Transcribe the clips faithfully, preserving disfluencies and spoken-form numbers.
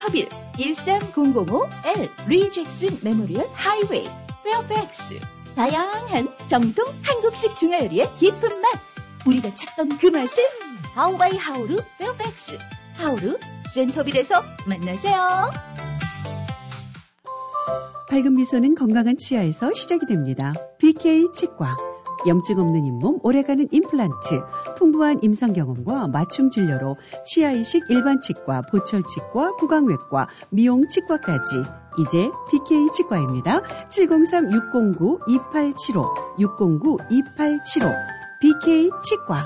터빌 일삼공공오 엘 리잭슨 메모리얼 하이웨이 페어팩스. 다양한 정통 한국식 중화요리의 깊은 맛. 우리가 찾던 그 맛을 하우 바이 하우루 페어팩스. 하우루 센터빌에서 만나세요. 밝은 미소는 건강한 치아에서 시작이 됩니다. 비케이 치과. 염증 없는 잇몸, 오래가는 임플란트, 풍부한 임상 경험과 맞춤 진료로 치아이식 일반 치과, 보철 치과, 구강외과, 미용 치과까지. 이제 비케이 치과입니다. 칠공삼 육공구 이팔칠오, 육공구 이팔칠오. 비케이 치과.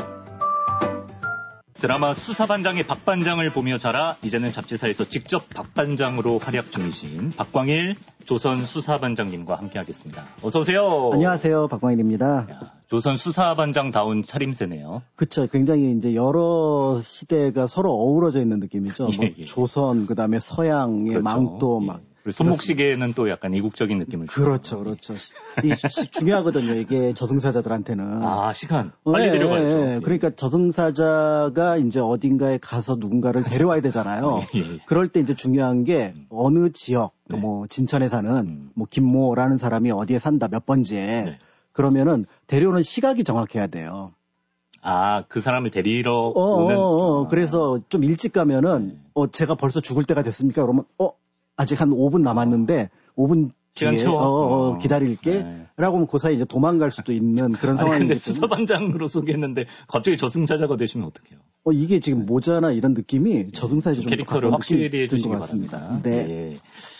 드라마 수사반장의 박반장을 보며 자라 이제는 잡지사에서 직접 박반장으로 활약 중이신 박광일 조선 수사반장님과 함께하겠습니다. 어서 오세요. 안녕하세요. 박광일입니다. 야, 조선 수사반장다운 차림새네요. 그렇죠. 굉장히 이제 여러 시대가 서로 어우러져 있는 느낌이죠. 예, 뭐 예. 조선, 그다음에 서양의 그렇죠. 망토 막. 예. 손목시계는 또 약간 이국적인 느낌을 주죠. 그렇죠, 그렇죠. 이게 중요하거든요. 이게 저승사자들한테는. 아, 시간 빨리 네, 내려가야죠. 네. 그러니까 저승사자가 이제 어딘가에 가서 누군가를 데려와야 되잖아요. 예, 예. 그럴 때 이제 중요한 게 어느 지역, 네. 뭐 진천에 사는 음. 뭐 김모라는 사람이 어디에 산다, 몇 번지에. 네. 그러면은 데려오는 시각이 정확해야 돼요. 아, 그 사람을 데리러 어, 오는. 어, 어, 아. 그래서 좀 일찍 가면은, 네. 어, 제가 벌써 죽을 때가 됐습니까? 그러면, 어, 아직 한 오 분 남았는데, 오 분 시간 뒤에, 채워. 어, 어, 어. 기다릴게. 네. 라고 하면 그 사이 이제 도망갈 수도 있는 그런 아니, 상황이기 근데 때문에. 수사반장으로 소개했는데 갑자기 저승사자가 되시면 어떡해요? 어, 이게 지금 모자나 이런 느낌이 저승사자 좀 캐릭터를 더 확실히 느낌이 해주시기 든것 같습니다. 바랍니다. 네. 예.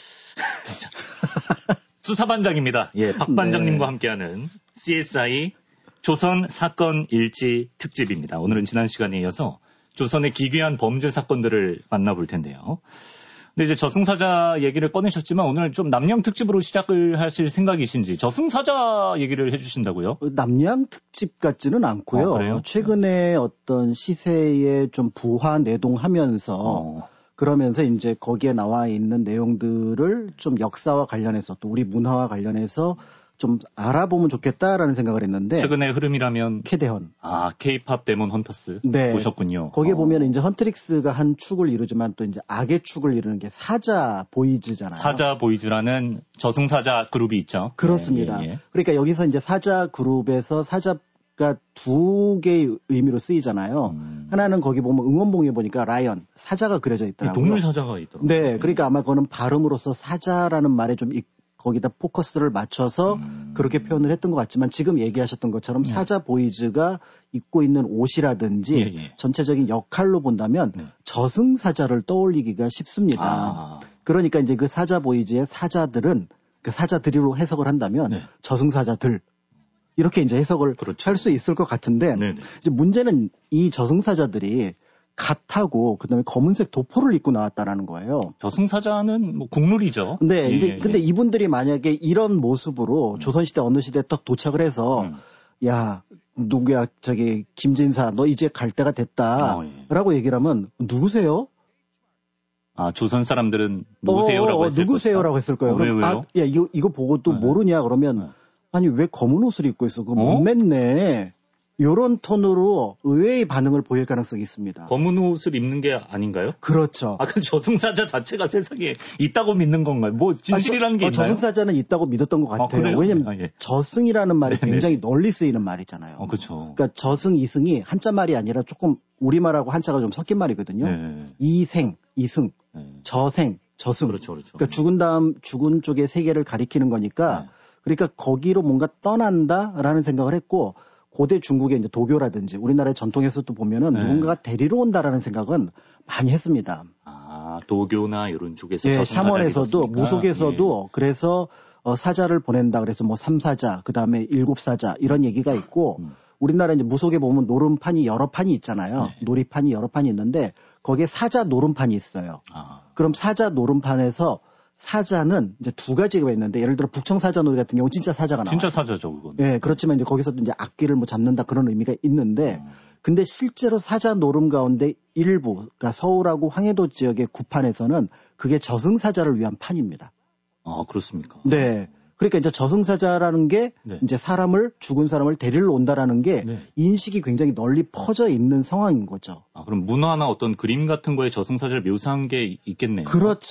수사반장입니다. 예, 박반장님과 네. 함께하는 씨에스아이 조선 사건 일지 특집입니다. 오늘은 지난 시간에 이어서 조선의 기괴한 범죄 사건들을 만나볼 텐데요. 근데 이제 저승사자 얘기를 꺼내셨지만 오늘 좀 남양 특집으로 시작을 하실 생각이신지 저승사자 얘기를 해주신다고요? 남양 특집 같지는 않고요. 어, 그래요? 최근에 어떤 시세에 좀 부화 내동하면서 어. 그러면서 이제 거기에 나와 있는 내용들을 좀 역사와 관련해서 또 우리 문화와 관련해서 좀 알아보면 좋겠다라는 생각을 했는데 최근의 흐름이라면 캐대헌. 아, K-팝 데몬 헌터스 네. 보셨군요. 거기에 어. 보면 이제 헌트릭스가 한 축을 이루지만 또 이제 악의 축을 이루는 게 사자 보이즈잖아요. 사자 보이즈라는 저승사자 그룹이 있죠. 그렇습니다. 예, 예, 예. 그러니까 여기서 이제 사자 그룹에서 사자가 두 개의 의미로 쓰이잖아요. 음. 하나는 거기 보면 응원봉에 보니까 라이언, 사자가 그려져 있더라고요. 동물 사자가 있더라고요. 네, 그러니까 아마 그거는 발음으로서 사자라는 말에 좀 이- 거기다 포커스를 맞춰서 음. 그렇게 표현을 했던 것 같지만 지금 얘기하셨던 것처럼 네. 사자 보이즈가 입고 있는 옷이라든지 예, 예. 전체적인 역할로 본다면 네. 저승사자를 떠올리기가 쉽습니다. 아. 그러니까 이제 그 사자 보이즈의 사자들은 그 사자들이로 해석을 한다면 네. 저승사자들 이렇게 이제 해석을 그렇죠. 할 수 있을 것 같은데 네네. 이제 문제는 이 저승사자들이 갓하고 그다음에 검은색 도포를 입고 나왔다라는 거예요. 저승사자는 뭐 국룰이죠. 네, 예, 이제 예, 근데 예. 이분들이 만약에 이런 모습으로 조선시대 어느 시대에 딱 도착을 해서 음. 야 누구야 저기 김진사 너 이제 갈 때가 됐다라고 어, 예. 얘기를 하면 누구세요? 아, 조선 사람들은 누구세요라고 어, 어, 했을 누구세요라고 했을 거예요. 어, 왜, 그럼, 왜요? 아, 야 이거 이거 보고 또 네. 모르냐 그러면 네. 아니 왜 검은 옷을 입고 있어? 그거 어? 못 냈네. 요런 톤으로 의외의 반응을 보일 가능성이 있습니다. 검은 옷을 입는 게 아닌가요? 그렇죠. 아, 그럼 저승사자 자체가 세상에 있다고 믿는 건가요? 뭐 진실이라는 게 어, 있나요? 저승사자는 있다고 믿었던 것 같아요. 그래요? 왜냐면 아, 예. 저승이라는 말이 네네. 굉장히 널리 쓰이는 말이잖아요. 어, 그렇죠. 그러니까 저승, 이승이 한자 말이 아니라 조금 우리말하고 한자가 좀 섞인 말이거든요. 네. 이생, 이승, 네. 저생, 저승. 그렇죠, 그렇죠. 그러니까 죽은 다음 죽은 쪽의 세계를 가리키는 거니까 네. 그러니까 거기로 뭔가 떠난다라는 생각을 했고 고대 중국의 이제 도교라든지 우리나라의 전통에서도 보면은 네. 누군가가 데리러 온다라는 생각은 많이 했습니다. 아, 도교나 이런 쪽에서 예, 저승사자를 샤먼에서도 믿었으니까. 무속에서도 그래서 어, 사자를 보낸다 그래서 뭐 삼사자 그다음에 일곱사자 이런 얘기가 있고 음. 우리나라 이제 무속에 보면 노름판이 여러 판이 있잖아요. 네. 놀이판이 여러 판이 있는데 거기에 사자 노름판이 있어요. 아, 그럼 사자 노름판에서 사자는 이제 두 가지가 있는데 예를 들어 북청 사자 놀이 같은 경우 진짜 사자가 나와요. 진짜 사자죠, 그건. 예, 그렇지만 이제 거기서도 이제 악귀를 뭐 잡는다 그런 의미가 있는데 음. 근데 실제로 사자 노름 가운데 일부 그러니까 서울하고 황해도 지역의 구판에서는 그게 저승사자를 위한 판입니다. 아, 그렇습니까? 네. 그러니까 이제 저승사자라는 게 네. 이제 사람을 죽은 사람을 데리러 온다라는 게 네. 인식이 굉장히 널리 퍼져 있는 상황인 거죠. 아, 그럼 문화나 어떤 그림 같은 거에 저승사자를 묘사한 게 있겠네요. 그렇죠.